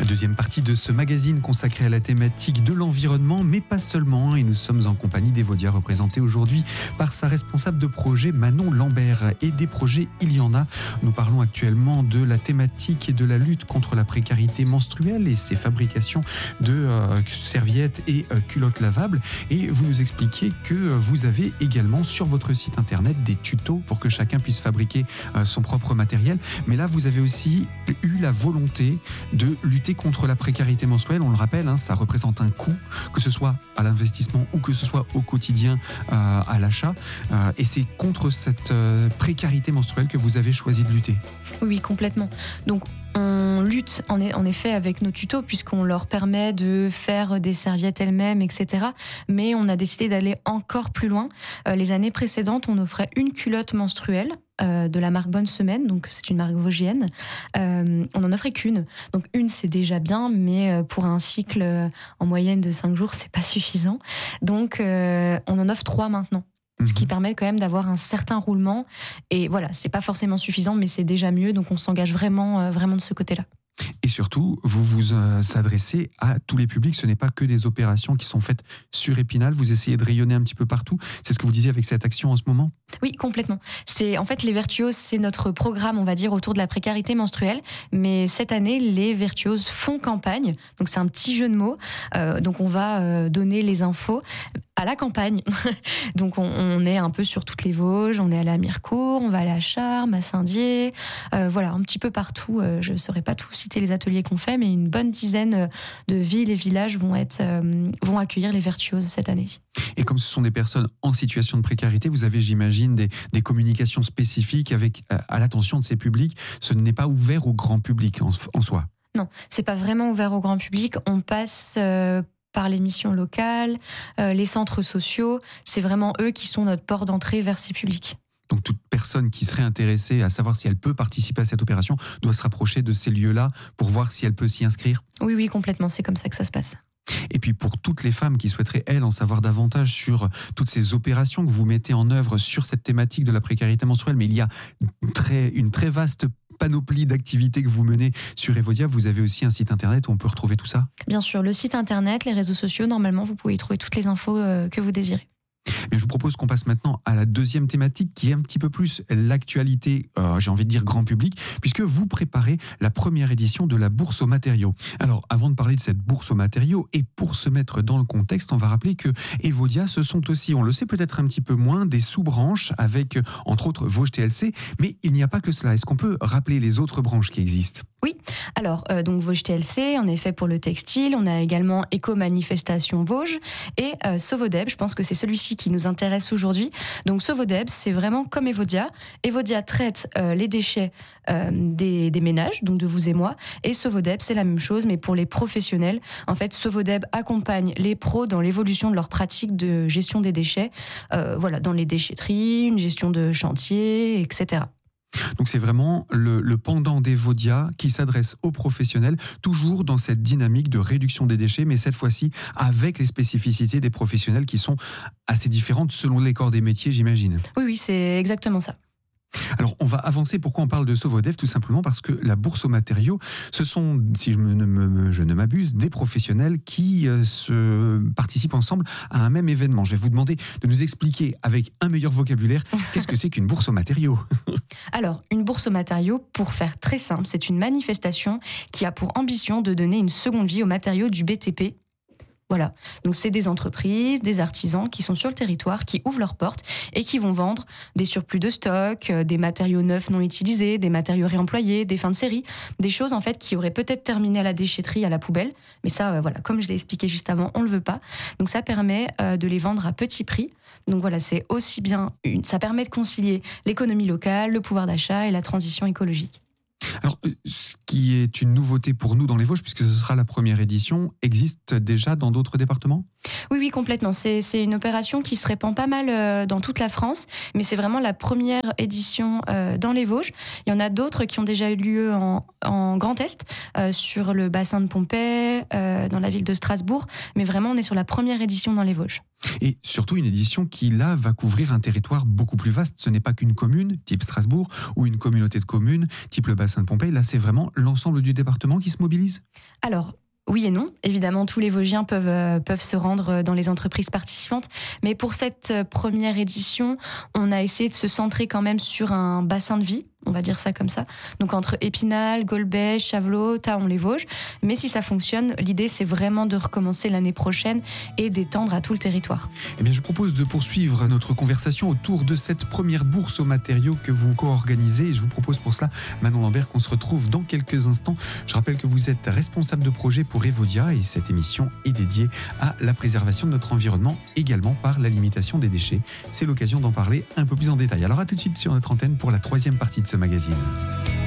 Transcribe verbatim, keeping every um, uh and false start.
Deuxième partie de ce magazine consacré à la thématique de l'environnement, mais pas seulement. Et nous sommes en compagnie d'Evodia, représentée aujourd'hui par sa responsable de projet Manon Lambert. Et des projets, il y en a. Nous parlons actuellement de la thématique et de la lutte contre la précarité menstruelle et ses fabrications de euh, serviettes et euh, culottes lavables. Et vous nous expliquez que vous avez également sur votre site internet des tutos pour que chacun puisse fabriquer euh, son propre matériel. Mais là, vous avez aussi eu la volonté de lutter contre la précarité menstruelle. On le rappelle, hein, ça représente un coût, que ce soit à l'investissement ou que ce soit au quotidien euh, à l'achat. Euh, et c'est contre cette euh, précarité menstruelle que vous avez choisi de lutter. Oui, complètement. Donc, on lutte en effet avec nos tutos puisqu'on leur permet de faire des serviettes elles-mêmes, et cetera. Mais on a décidé d'aller encore plus loin. Euh, les années précédentes, on offrait une culotte menstruelle euh, de la marque Bonne Semaine, donc c'est une marque vosgienne. Euh, on n'en offrait qu'une. Donc une, c'est déjà bien, mais pour un cycle en moyenne de cinq jours, c'est pas suffisant. Donc euh, on en offre trois maintenant. Ce qui permet quand même d'avoir un certain roulement. Et voilà, c'est pas forcément suffisant, mais c'est déjà mieux. Donc on s'engage vraiment, vraiment de ce côté-là. Et surtout, vous vous euh, adressez à tous les publics. Ce n'est pas que des opérations qui sont faites sur Épinal. Vous essayez de rayonner un petit peu partout. C'est ce que vous disiez avec cette action en ce moment ? Oui, complètement. C'est, en fait, les Vertuoses, c'est notre programme, on va dire, autour de la précarité menstruelle. Mais cette année, les Vertuoses font campagne. Donc c'est un petit jeu de mots. Euh, donc on va euh, donner les infos à la campagne. Donc on, on est un peu sur toutes les Vosges. On est allé à Mirecourt, on va aller à Charmes, à Saint-Dié. Euh, voilà, un petit peu partout. Euh, je ne saurais pas tout citer les ateliers qu'on fait, mais une bonne dizaine de villes et villages vont, être, euh, vont accueillir les Vertuoses cette année. Et comme ce sont des personnes en situation de précarité, vous avez, j'imagine, des, des communications spécifiques avec, euh, à l'attention de ces publics. Ce n'est pas ouvert au grand public en, en soi. Non, c'est pas vraiment ouvert au grand public. On passe euh, par les missions locales, euh, les centres sociaux. C'est vraiment eux qui sont notre port d'entrée vers ces publics. Donc toute personne qui serait intéressée à savoir si elle peut participer à cette opération doit se rapprocher de ces lieux-là pour voir si elle peut s'y inscrire ? Oui, oui, complètement. C'est comme ça que ça se passe. Et puis pour toutes les femmes qui souhaiteraient, elles, en savoir davantage sur toutes ces opérations que vous mettez en œuvre sur cette thématique de la précarité menstruelle, mais il y a une très, une très vaste panoplie d'activités que vous menez sur Evodia. Vous avez aussi un site internet où on peut retrouver tout ça ? Bien sûr, le site internet, les réseaux sociaux, normalement, vous pouvez y trouver toutes les infos euh, que vous désirez. Mais je vous propose qu'on passe maintenant à la deuxième thématique qui est un petit peu plus l'actualité, euh, j'ai envie de dire grand public, puisque vous préparez la première édition de la bourse aux matériaux. Alors, avant de parler de cette bourse aux matériaux, et pour se mettre dans le contexte, on va rappeler que Evodia, ce sont aussi, on le sait peut-être un petit peu moins, des sous-branches avec, entre autres, Vosges T L C, mais il n'y a pas que cela. Est-ce qu'on peut rappeler les autres branches qui existent ? Oui, alors euh, donc Vosges T L C, en effet pour le textile, on a également Éco-Manifestation Vosges et euh, Sovodeb, je pense que c'est celui-ci qui nous intéresse aujourd'hui. Donc Sovodeb, c'est vraiment comme Evodia. Evodia traite euh, les déchets euh, des, des ménages, donc de vous et moi, et Sovodeb, c'est la même chose, mais pour les professionnels. En fait, Sovodeb accompagne les pros dans l'évolution de leurs pratiques de gestion des déchets, euh, voilà, dans les déchetteries, une gestion de chantier, et cetera. Donc c'est vraiment le, le pendant d'Evodia qui s'adresse aux professionnels, toujours dans cette dynamique de réduction des déchets, mais cette fois-ci avec les spécificités des professionnels qui sont assez différentes selon les corps des métiers, j'imagine. Oui, oui, c'est exactement ça. Alors, on va avancer. Pourquoi on parle de Sovodev ? Tout simplement parce que la bourse aux matériaux, ce sont, si je, me, me, je ne m'abuse, des professionnels qui euh, se participent ensemble à un même événement. Je vais vous demander de nous expliquer avec un meilleur vocabulaire qu'est-ce que c'est qu'une bourse aux matériaux. Alors, une bourse aux matériaux, pour faire très simple, c'est une manifestation qui a pour ambition de donner une seconde vie aux matériaux du B T P. Voilà, donc c'est des entreprises, des artisans qui sont sur le territoire, qui ouvrent leurs portes et qui vont vendre des surplus de stock, des matériaux neufs non utilisés, des matériaux réemployés, des fins de série, des choses en fait qui auraient peut-être terminé à la déchetterie, à la poubelle, mais ça, euh, voilà, comme je l'ai expliqué juste avant, on le veut pas. Donc ça permet euh, de les vendre à petit prix. Donc voilà, c'est aussi bien, une, ça permet de concilier l'économie locale, le pouvoir d'achat et la transition écologique. Alors, ce qui est une nouveauté pour nous dans les Vosges, puisque ce sera la première édition, existe déjà dans d'autres départements ? Oui, oui, complètement. C'est, c'est une opération qui se répand pas mal euh, dans toute la France, mais c'est vraiment la première édition euh, dans les Vosges. Il y en a d'autres qui ont déjà eu lieu en, en Grand Est, euh, sur le bassin de Pompée, euh, dans la ville de Strasbourg, mais vraiment, on est sur la première édition dans les Vosges. Et surtout une édition qui, là, va couvrir un territoire beaucoup plus vaste. Ce n'est pas qu'une commune, type Strasbourg, ou une communauté de communes, type le bassin de Pompéi. Là, c'est vraiment l'ensemble du département qui se mobilise ? Alors, oui et non. Évidemment, tous les Vosgiens peuvent, euh, peuvent se rendre dans les entreprises participantes. Mais pour cette première édition, on a essayé de se centrer quand même sur un bassin de vie, on va dire ça comme ça. Donc entre Épinal, Golbech, Chavelot, Thaon-les-Vosges. Mais si ça fonctionne, l'idée c'est vraiment de recommencer l'année prochaine et d'étendre à tout le territoire. Eh bien, je propose de poursuivre notre conversation autour de cette première bourse aux matériaux que vous co-organisez. Et je vous propose pour cela, Manon Lambert, qu'on se retrouve dans quelques instants. Je rappelle que vous êtes responsable de projet pour Evodia et cette émission est dédiée à la préservation de notre environnement, également par la limitation des déchets. C'est l'occasion d'en parler un peu plus en détail. Alors à tout de suite sur notre antenne pour la troisième partie de ce magazine.